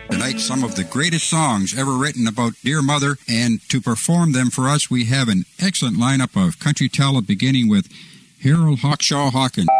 Tonight, some of the greatest songs ever written about Dear Mother, and to perform them for us, we have an excellent lineup of country talent, beginning with Harold Hawkshaw Hawkins.